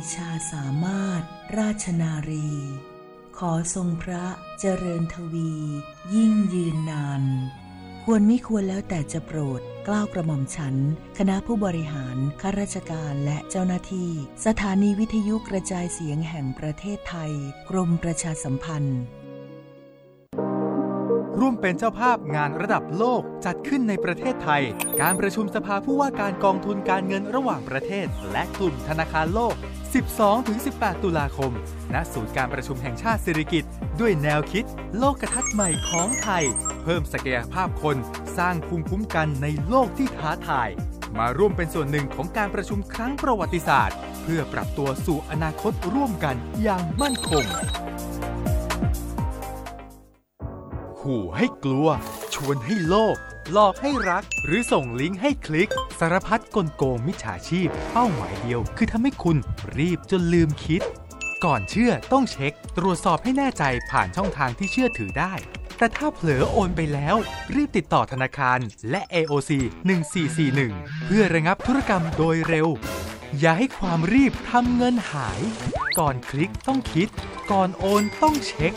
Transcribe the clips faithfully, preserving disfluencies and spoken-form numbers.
ชาสามารถราชนารีขอทรงพระเจริญทวียิ่งยืนนานควรมิควรแล้วแต่จะโปรดเกล้ากระหม่อมฉันคณะผู้บริหารข้าราชการและเจ้าหน้าที่สถานีวิทยุกระจายเสียงแห่งประเทศไทยกรมประชาสัมพันธ์ร่วมเป็นเจ้าภาพงานระดับโลกจัดขึ้นในประเทศไทยการประชุมสภาผู้ว่าการกองทุนการเงินระหว่างประเทศและกลุ่มธนาคารโลก สิบสองถึงสิบแปด ตุลาคมณศูนย์การประชุมแห่งชาติสิริกิติ์ด้วยแนวคิดโลกทัศน์ใหม่ของไทยเพิ่มศักยภาพคนสร้างภูมิคุ้มกันในโลกที่ท้าทายมาร่วมเป็นส่วนหนึ่งของการประชุมครั้งประวัติศาสตร์เพื่อปรับตัวสู่อนาคตร่วมกันอย่างมั่นคงขู่ให้กลัวชวนให้โลภหลอกให้รักหรือส่งลิงก์ให้คลิกสารพัดกลโกงมิจฉาชีพเป้าหมายเดียวคือทำให้คุณรีบจนลืมคิดก่อนเชื่อต้องเช็คตรวจสอบให้แน่ใจผ่านช่องทางที่เชื่อถือได้แต่ถ้าเผลอโอนไปแล้วรีบติดต่อธนาคารและ เอ โอ ซี หนึ่งสี่สี่หนึ่งเพื่อระงับธุรกรรมโดยเร็วอย่าให้ความรีบทำเงินหายก่อนคลิกต้องคิดก่อนโอนต้องเช็ค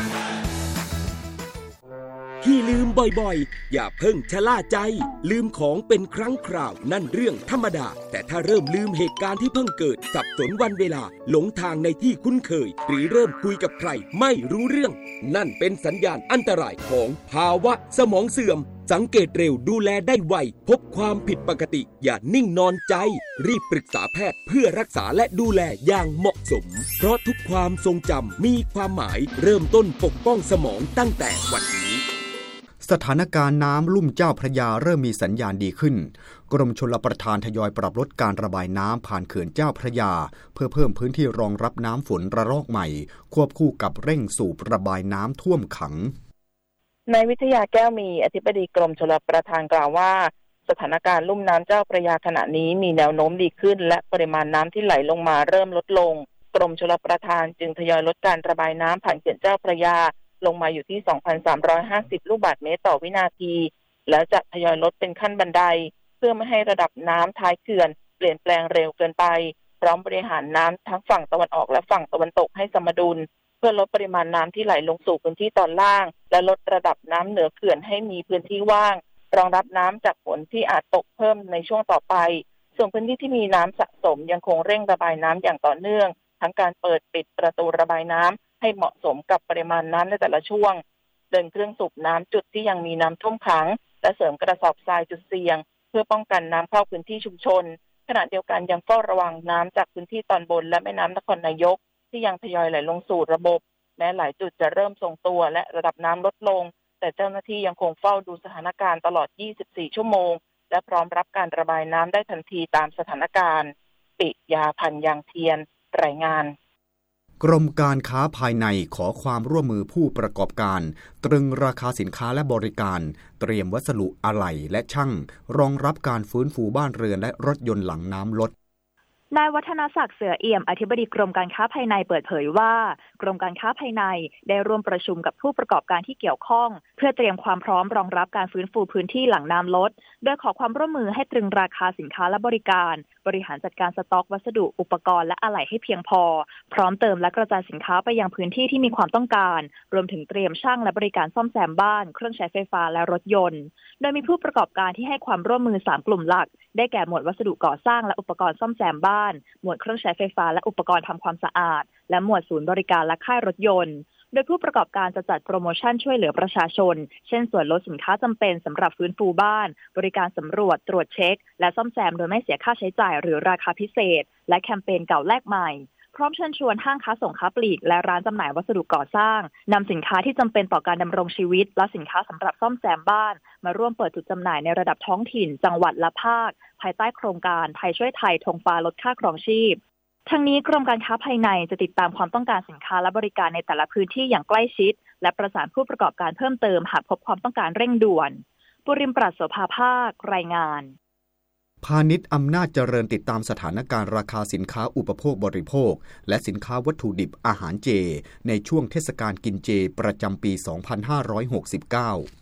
ที่ลืมบ่อยๆอย่าเพิ่งชะล่าใจลืมของเป็นครั้งคราวนั่นเรื่องธรรมดาแต่ถ้าเริ่มลืมเหตุการณ์ที่เพิ่งเกิดสับสนวันเวลาหลงทางในที่คุ้นเคยหรือเริ่มคุยกับใครไม่รู้เรื่องนั่นเป็นสัญญาณอันตรายของภาวะสมองเสื่อมสังเกตเร็วดูแลได้ไวพบความผิดปกติอย่านิ่งนอนใจรีบปรึกษาแพทย์เพื่อรักษาและดูแลอย่างเหมาะสมเพราะทุกความทรงจำมีความหมายเริ่มต้นปกป้องสมองตั้งแต่วันนี้สถานการณ์น้ำลุ่มเจ้าพระยาเริ่มมีสัญญาณดีขึ้นกรมชลประทานทยอยปรับลดการระบายน้ำผ่านเขื่อนเจ้าพระยาเพื่อเพิ่มพื้นที่รองรับน้ำฝนระลอกใหม่ควบคู่กับเร่งสูบระบายน้ำท่วมขังนายวิทยาแก้วมีอธิบดีกรมชลประทานกล่าวว่าสถานการณ์ลุ่มน้ำเจ้าพระยาขณะนี้มีแนวโน้มดีขึ้นและปริมาณน้ำที่ไหลลงมาเริ่มลดลงกรมชลประทานจึงทยอยลดการระบายน้ำผ่านเขื่อนเจ้าพระยาลงมาอยู่ที่ สองพันสามร้อยห้าสิบ ลูกบาศก์เมตรต่อวินาทีแล้วจะทยอยลดเป็นขั้นบันไดเพื่อไม่ให้ระดับน้ำท้ายเขื่อนเปลี่ยนแปลงเร็วเกินไปพร้อมบริหารน้ำทั้งฝั่งตะวันออกและฝั่งตะวันตกให้สมดุลเพื่อลดปริมาณน้ำที่ไหลลงสู่พื้นที่ตอนล่างและลดระดับน้ำเหนือเขื่อนให้มีพื้นที่ว่างรองรับน้ำจากฝนที่อาจตกเพิ่มในช่วงต่อไปส่วนพื้นที่ที่มีน้ำสะสมยังคงเร่งระบายน้ำอย่างต่อเนื่องทั้งการเปิดปิดประตูระบายน้ำให้เหมาะสมกับปริมาณน้ำในแต่ละช่วงเดินเครื่องสูบน้ำจุดที่ยังมีน้ำท่วมขังและเสริมกระสอบทรายจุดเสี่ยงเพื่อป้องกันน้ำเข้าพื้นที่ชุมชนขณะเดียวกันยังเฝ้าระวังน้ำจากพื้นที่ตอนบนและแม่น้ำนครนายกที่ยังทยอยไหลลงสู่ระบบแม้หลายจุดจะเริ่มทรงตัวและระดับน้ำลดลงแต่เจ้าหน้าที่ยังคงเฝ้าดูสถานการณ์ตลอดยี่สิบสี่ชั่วโมงและพร้อมรับการระบายน้ำได้ทันทีตามสถานการณ์ปิยาพันธ์ยางเทียนรายงานกรมการค้าภายในขอความร่วมมือผู้ประกอบการตรึงราคาสินค้าและบริการเตรียมวัสดุอะไหล่และช่างรองรับการฟื้นฟูบ้านเรือนและรถยนต์หลังน้ำลดนายวัฒนศักดิ์เสือเอี่ยมอธิบดีกรมการค้าภายในเปิดเผยว่ากรมการค้าภายในได้ร่วมประชุมกับผู้ประกอบการที่เกี่ยวข้องเพื่อเตรียมความพร้อมรองรับการฟื้นฟูพื้นที่หลังน้ำลดโดยขอความร่วมมือให้ตรึงราคาสินค้าและบริการบริหารจัดการสต็อกวัสดุอุปกรณ์และอะไหล่ให้เพียงพอพร้อมเติมและกระจายสินค้าไปยังพื้นที่ที่มีความต้องการรวมถึงเตรียมช่างและบริการซ่อมแซมบ้านเครื่องใช้ไฟฟ้าและรถยนต์โดยมีผู้ประกอบการที่ให้ความร่วมมือสามกลุ่มหลักได้แก่หมวดวัสดุก่อสร้างและอุปกรณ์ซ่อมแซมบ้านหมวดเครื่องใช้ไฟฟ้าและอุปกรณ์ทำความสะอาดและหมวดศูนย์บริการและค่ายรถยนต์โดยผู้ประกอบการจะจัดโปรโมชั่นช่วยเหลือประชาชนเช่นส่วนลดสินค้าจำเป็นสำหรับฟื้นฟูบ้านบริการสำรวจตรวจเช็คและซ่อมแซมโดยไม่เสียค่าใช้จ่ายหรือราคาพิเศษและแคมเปญเก่าแลกใหม่พร้อมเชิญชวนห้างค้าส่งค้าปลีกและร้านจำหน่ายวัสดุก่อสร้างนำสินค้าที่จำเป็นต่อการดำรงชีวิตและสินค้าสำหรับซ่อมแซมบ้านมาร่วมเปิดจุดจำหน่ายในระดับท้องถิ่นจังหวัดและภาคภายใต้โครงการไทยช่วยไทยธงฟ้าลดค่าครองชีพทั้งนี้กรมการค้าภายในจะติดตามความต้องการสินค้าและบริการในแต่ละพื้นที่อย่างใกล้ชิดและประสานผู้ประกอบการเพิ่มเติมหากพบความต้องการเร่งด่วนปุริมปราศโสภาภาครายงานพาณิชย์อำนาจเจริญติดตามสถานการณ์ราคาสินค้าอุปโภคบริโภคและสินค้าวัตถุดิบอาหารเจในช่วงเทศกาลกินเจประจำปี สองพันห้าร้อยหกสิบเก้า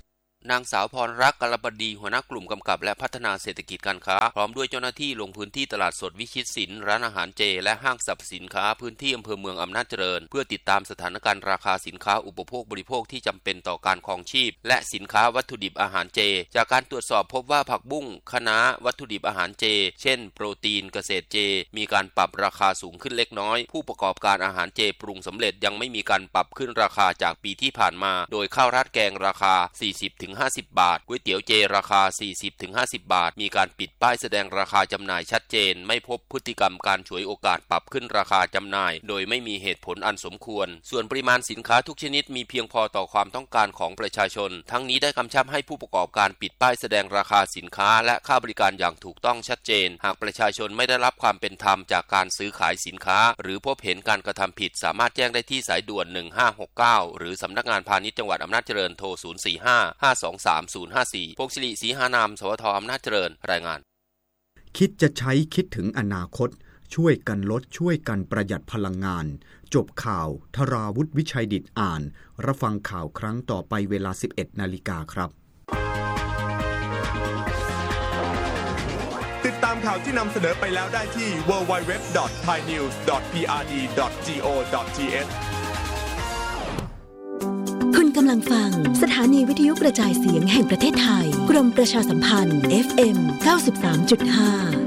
นางสาวพรรักกรบดีหัวหน้ากลุ่มกำกับและพัฒนาเศรษฐกิจการค้าพร้อมด้วยเจ้าหน้าที่ลงพื้นที่ตลาดสดวิชิตศิลป์ร้านอาหารเจและห้างสรรพสินค้าพื้นที่อำเภอเมืองอำนาจเจริญเพื่อติดตามสถานการณ์ราคาสินค้าอุปโภคบริโภคที่จำเป็นต่อการครองชีพและสินค้าวัตถุดิบอาหารเจจากการตรวจสอบพบว่าผักบุ้งคะน้าวัตถุดิบอาหารเจเช่นโปรตีนเกษตรเจมีการปรับราคาสูงขึ้นเล็กน้อยผู้ประกอบการอาหารเจปรุงสำเร็จยังไม่มีการปรับขึ้นราคาจากปีที่ผ่านมาโดยข้าวราดแกงราคา สี่สิบถึงห้าสิบ บาทก๋วยเตี๋ยวเจราคา สี่สิบถึงห้าสิบ บาทมีการปิดป้ายแสดงราคาจำหน่ายชัดเจนไม่พบพฤติกรรมการฉวยโอกาสปรับขึ้นราคาจำหน่ายโดยไม่มีเหตุผลอันสมควรส่วนปริมาณสินค้าทุกชนิดมีเพียงพอต่อความต้องการของประชาชนทั้งนี้ได้กำชับให้ผู้ประกอบการปิดป้ายแสดงราคาสินค้าและค่าบริการอย่างถูกต้องชัดเจนหากประชาชนไม่ได้รับความเป็นธรรมจากการซื้อขายสินค้าหรือพบเห็นการกระทำผิดสามารถแจ้งได้ที่สายด่วนหนึ่งห้าหกเก้าหรือสำนักงานพาณิชย์จังหวัดอำนาจเจริญโทรศูนย์ สี่ ห้า ห้า สอง สาม ศูนย์ ห้า สี่พงศิริศรีหานามสวทอำนาจเจริญรายงานคิดจะใช้คิดถึงอนาคตช่วยกันลดช่วยกันประหยัดพลังงานจบข่าวธราวุฒิวิชัยดิษฐ์อ่านรับฟังข่าวครั้งต่อไปเวลา สิบเอ็ด นาฬิกาครับติดตามข่าวที่นำเสนอไปแล้วได้ที่ ดับเบิลยู ดับเบิลยู ดับเบิลยู ดอท ไทยนิวส์ ดอท พี อาร์ ดี ดอท จี โอ ดอท ที เอชคุณกำลังฟังสถานีวิทยุกระจายเสียงแห่งประเทศไทยกรมประชาสัมพันธ์ เอฟ เอ็ม เก้าสิบสามจุดห้า